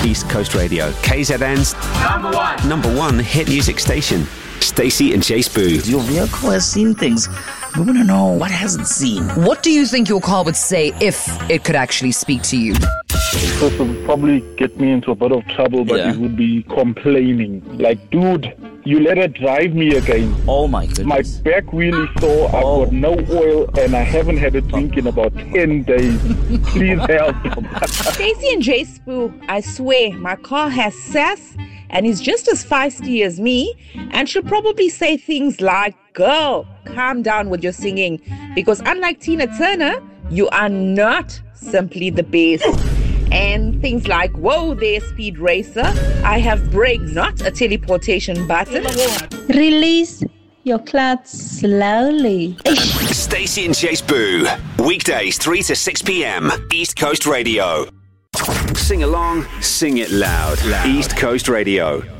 East Coast Radio, KZN's number one hit music station. Stacey and Chase Boo. Your vehicle has seen things. We want to know what hasn't seen. What do you think your car would say if it could actually speak to you? This would probably get me into a bit of trouble, but it would be complaining. Like, dude, you let her drive me again. Oh my goodness. My back wheel is sore, I've got no oil, and I haven't had a drink in about 10 days. Please help. Stacey and Jay Spoo, I swear, my car has sass and is just as feisty as me, and she'll probably say things like, girl, calm down with your singing, because unlike Tina Turner, you are not simply the best. And things like, whoa there, speed racer, I have brakes, not a teleportation button. Release your clutch slowly. Stacey and Chase Boo. Weekdays 3 to 6 p.m. East Coast Radio. Sing along, sing it loud. East Coast Radio.